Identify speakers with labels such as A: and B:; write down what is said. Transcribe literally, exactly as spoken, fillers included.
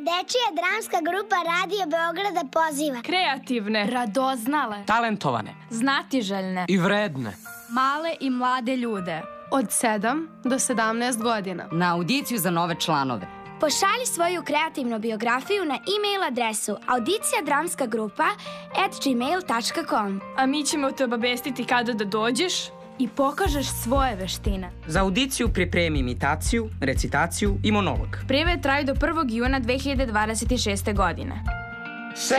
A: Dečija dramska grupa Radio Beograda poziva
B: kreativne,
C: radoznale,
D: talentovane,
C: znatiželjne
D: i vredne,
C: male i mlade ljude
B: od sedam do sedamnaest godina
E: na audiciju za nove članove.
F: Pošalji svoju kreativnu biografiju na e-mail adresu audicija dramska grupa at gmail tačka com.
B: A mi ćemo te obavestiti kada da dođeš
C: i pokažeš svoje veštine.
D: Za audiciju pripremi imitaciju, recitaciju i monolog.
C: Prijave traju do prvog juna dve hiljade dvadeset šeste. godine.